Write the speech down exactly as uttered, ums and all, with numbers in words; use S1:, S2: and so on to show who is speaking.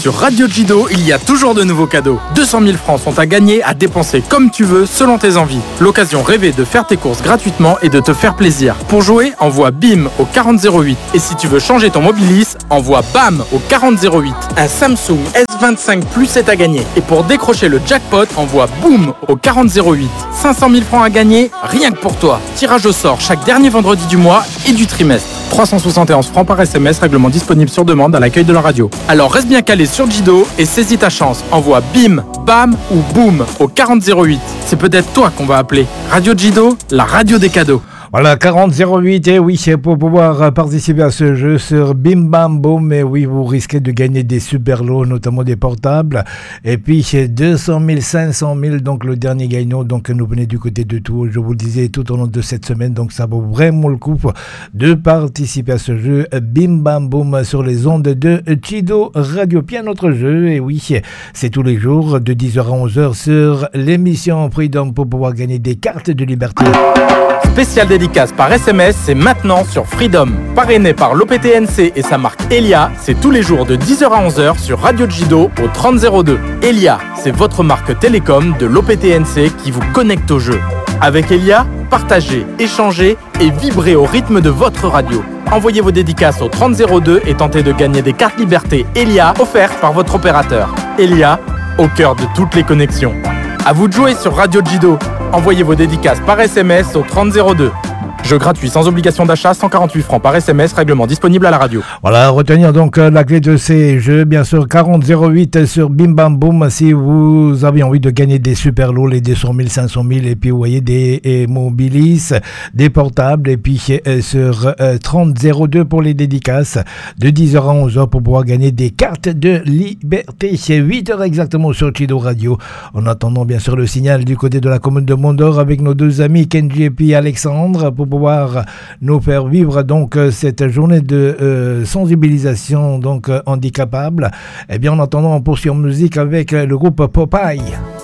S1: Sur Radio Jido, il y a toujours de nouveaux cadeaux. deux cent mille francs sont à gagner, à dépenser comme tu veux, selon tes envies. L'occasion rêvée de faire tes courses gratuitement et de te faire plaisir. Pour jouer, envoie BIM au quarante zéro huit. Et si tu veux changer ton Mobilis, envoie BAM au quarante zéro huit. Un Samsung S vingt-cinq Plus est à gagner. Et pour décrocher le jackpot, envoie BOOM au quarante zéro huit. cinq cent mille francs à gagner, rien que pour toi. Tirage au sort chaque dernier vendredi du mois et du trimestre. trois cent soixante et onze francs par S M S, règlement disponible sur demande à l'accueil de la radio. Alors reste bien calé sur Jido et saisis ta chance. Envoie BIM, BAM ou BOOM au quarante zéro huit. C'est peut-être toi qu'on va appeler. Radio Jido, la radio des cadeaux.
S2: Voilà, quarante zéro huit, et oui, c'est pour pouvoir participer à ce jeu sur Bim Bam Boom. Et oui, vous risquez de gagner des super lots, notamment des portables. Et puis, c'est deux cent mille, cinq cent mille, donc le dernier gagnant. Donc, nous venez du côté de Tours, je vous le disais, tout au long de cette semaine. Donc, ça vaut vraiment le coup de participer à ce jeu Bim Bam Boom sur les ondes de Jido Radio. Puis, un autre jeu, et oui, c'est tous les jours de dix heures à onze heures sur l'émission Freedom pour pouvoir gagner des cartes de liberté.
S1: Spécial dédicace par S M S, c'est maintenant sur Freedom. Parrainé par l'O P T N C et sa marque Elia, c'est tous les jours de dix heures à onze heures sur Radio Jido au trente zéro deux. Elia, c'est votre marque télécom de l'O P T N C qui vous connecte au jeu. Avec Elia, partagez, échangez et vibrez au rythme de votre radio. Envoyez vos dédicaces au trente zéro deux et tentez de gagner des cartes liberté Elia offertes par votre opérateur. Elia, au cœur de toutes les connexions. À vous de jouer sur Radio Jido. Envoyez vos dédicaces par S M S au trente zéro deux. Jeu gratuit sans obligation d'achat, cent quarante-huit francs par S M S, règlement disponible à la radio.
S2: Voilà, retenir donc euh, la clé de ces jeux, bien sûr, quarante zéro huit sur Bim Bam Boom, si vous avez envie de gagner des super lots, les deux cent mille, cinq cent mille, et puis vous voyez des et Mobilis, des portables, et puis euh, sur euh, trente zéro deux pour les dédicaces, de dix heures à onze heures pour pouvoir gagner des cartes de liberté. C'est huit heures exactement sur Jido Radio. En attendant, bien sûr, le signal du côté de la commune de Mondor avec nos deux amis Kenji et puis Alexandre pour pouvoir nous faire vivre donc cette journée de euh, sensibilisation donc euh, handicapable. Et bien en attendant, on poursuit en musique avec le groupe Popeye.